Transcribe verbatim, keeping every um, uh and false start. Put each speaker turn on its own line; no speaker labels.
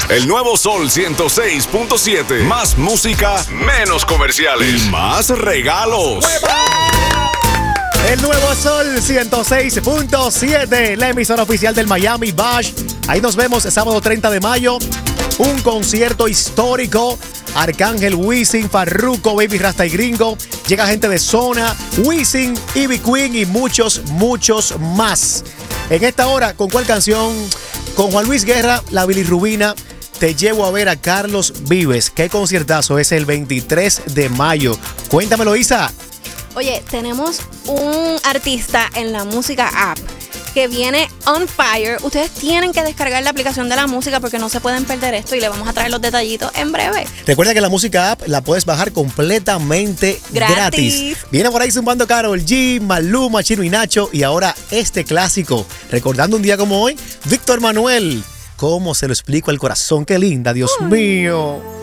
El nuevo Sol ciento seis punto siete. Más música, menos comerciales y más regalos.
El nuevo Sol ciento seis punto siete, la emisora oficial del Miami Bash. Ahí nos vemos el sábado treinta de mayo. Un concierto histórico. Arcángel, Wisin, Farruko, Baby Rasta y Gringo. Llega gente de Zona, Wisin, Ivy Queen y muchos, muchos más. En esta hora, ¿con cuál canción? Con Juan Luis Guerra, la bilirrubina. Te llevo a ver a Carlos Vives. ¿Qué conciertazo? Es el veintitrés de mayo. Cuéntamelo, Isa.
Oye, tenemos un artista en la música app que viene on fire. Ustedes tienen que descargar la aplicación de la música porque no se pueden perder esto y le vamos a traer los detallitos en breve.
Recuerda que la música app la puedes bajar completamente gratis. gratis. Viene por ahí zumbando Karol G, Maluma, Chino y Nacho y ahora este clásico. Recordando un día como hoy, Víctor Manuel. ¿Cómo se lo explico al corazón? ¡Qué linda, Dios Uy. mío!